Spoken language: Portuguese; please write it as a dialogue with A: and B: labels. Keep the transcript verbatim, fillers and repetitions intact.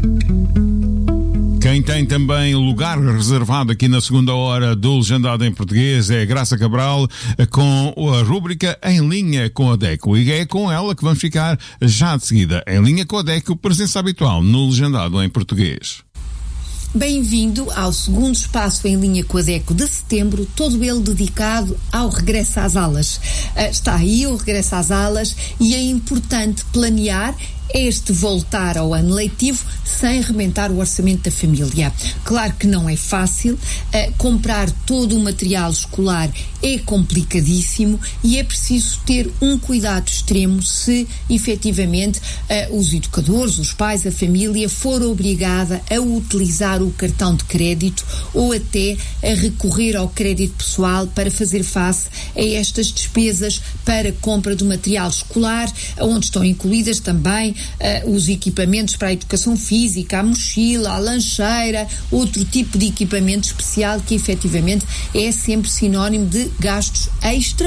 A: Quem tem também lugar reservado aqui na segunda hora do Legendado em Português é a Graça Cabral, com a rúbrica Em Linha com a DECO. E é com ela que vamos ficar já de seguida. Em Linha com a DECO, presença habitual no Legendado em Português.
B: Bem-vindo ao segundo espaço Em Linha com a DECO de setembro, todo ele dedicado ao regresso às aulas. Está aí o regresso às aulas e é importante planear este voltar ao ano letivo sem rebentar o orçamento da família. Claro que não é fácil, uh, comprar todo o material escolar é complicadíssimo e é preciso ter um cuidado extremo se efetivamente uh, os educadores, os pais, a família for obrigada a utilizar o cartão de crédito ou até a recorrer ao crédito pessoal para fazer face a estas despesas para compra do material escolar, onde estão incluídas também Uh, os equipamentos para a educação física, a mochila, a lancheira, outro tipo de equipamento especial que efetivamente é sempre sinónimo de gastos extra